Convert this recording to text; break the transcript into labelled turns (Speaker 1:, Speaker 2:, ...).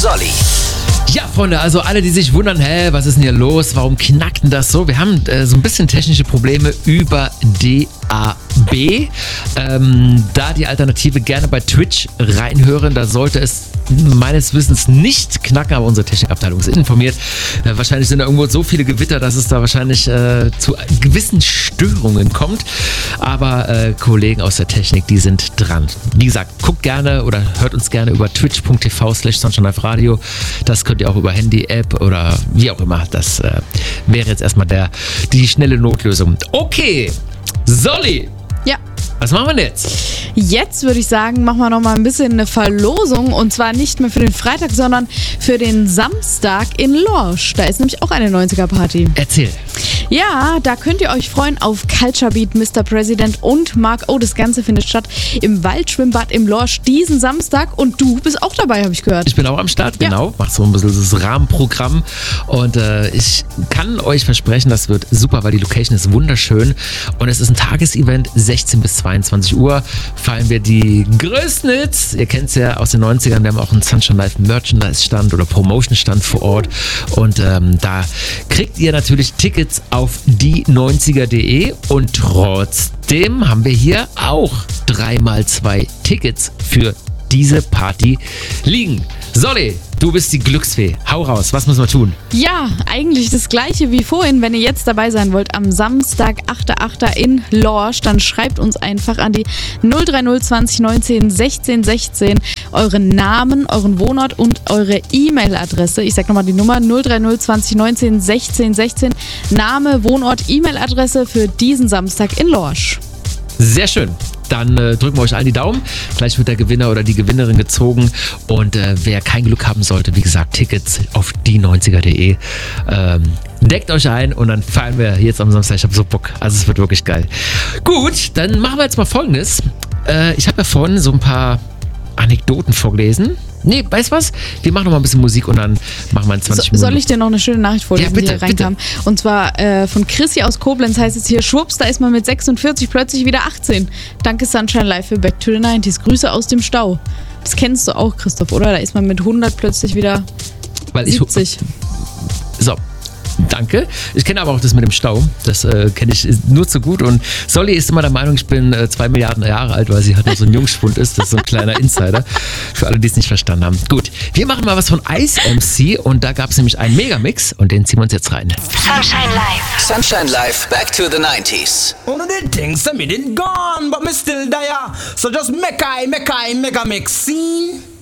Speaker 1: Solly.
Speaker 2: Ja, Freunde, also alle, die sich wundern, was ist denn hier los? Warum knackt denn das so? Wir haben so ein bisschen technische Probleme über DAB. Da die Alternative gerne bei Twitch reinhören, da sollte es meines Wissens nicht knacken, aber unsere Technikabteilung ist informiert. Wahrscheinlich sind da irgendwo so viele Gewitter, dass es da wahrscheinlich zu gewissen Störungen kommt. Aber Kollegen aus der Technik, die sind dran. Wie gesagt, guckt gerne oder hört uns gerne über twitch.tv/SunshineLive-Radio. Das könnt ihr auch über Handy-App oder wie auch immer. Das wäre jetzt erstmal die schnelle Notlösung. Okay, Solly.
Speaker 3: Ja.
Speaker 2: Was machen wir denn jetzt?
Speaker 3: Jetzt würde ich sagen, machen wir noch mal ein bisschen eine Verlosung und zwar nicht mehr für den Freitag, sondern für den Samstag in Lorsch. Da ist nämlich auch eine 90er-Party.
Speaker 2: Erzähl.
Speaker 3: Ja, da könnt ihr euch freuen auf Culture Beat, Mr. President und Mark O. Das Ganze findet statt im Waldschwimmbad im Lorsch diesen Samstag und du bist auch dabei, habe ich gehört.
Speaker 2: Ich bin auch am Start,
Speaker 3: Ja.
Speaker 2: genau. Mach so ein bisschen das Rahmenprogramm und ich kann euch versprechen, das wird super, weil die Location ist wunderschön und es ist ein Tagesevent, 16 bis 22 Uhr feiern wir die größten Hits. Ihr kennt es ja aus den 90ern, wir haben auch einen Sunshine Live Merchandise Stand oder Promotion Stand vor Ort und da kriegt ihr natürlich Tickets auf die90er.de und trotzdem haben wir hier auch 3x2 Tickets für diese Party liegen. Solly, du bist die Glücksfee. Hau raus, was müssen wir tun?
Speaker 3: Ja, eigentlich das gleiche wie vorhin. Wenn ihr jetzt dabei sein wollt, am Samstag, 8.8. in Lorsch, dann schreibt uns einfach an die 030 20 19 16 16 euren Namen, euren Wohnort und eure E-Mail-Adresse. Ich sag nochmal die Nummer 030 20 19 16 16. Name, Wohnort, E-Mail-Adresse für diesen Samstag in Lorsch.
Speaker 2: Sehr schön. Dann drücken wir euch allen die Daumen. Gleich wird der Gewinner oder die Gewinnerin gezogen. Und wer kein Glück haben sollte, wie gesagt, Tickets auf die90er.de. Deckt euch ein und dann feiern wir jetzt am Samstag. Ich habe so Bock. Also es wird wirklich geil. Gut, dann machen wir jetzt mal Folgendes. Ich habe ja vorhin so ein paar Anekdoten vorgelesen. Nee, weißt du was? Wir machen noch mal ein bisschen Musik und dann machen wir in 20 Minuten.
Speaker 3: Soll ich dir noch eine schöne Nachricht vorlesen,
Speaker 2: Ja, bitte,
Speaker 3: die hier reinkam? Und zwar von Chrissy aus Koblenz heißt es hier, schwupps, da ist man mit 46 plötzlich wieder 18. Danke Sunshine Live für Back to the 90s. Grüße aus dem Stau. Das kennst du auch, Christoph, oder? Da ist man mit 100 plötzlich wieder
Speaker 2: Weil ich
Speaker 3: 70.
Speaker 2: So. Danke. Ich kenne aber auch das mit dem Stau. Das kenne ich nur zu gut. Und Solly ist immer der Meinung, ich bin 2 Milliarden Jahre alt, weil sie halt nur so ein Jungspund ist. Das ist so ein kleiner Insider. Für alle, die es nicht verstanden haben. Gut, wir machen mal was von Ice MC und da gab es nämlich einen Megamix und den ziehen wir uns jetzt rein.
Speaker 4: Sunshine Live.
Speaker 1: Sunshine Live, back to the 90s.
Speaker 5: One of the things I mean it gone, but me still there. So just make I mix scene.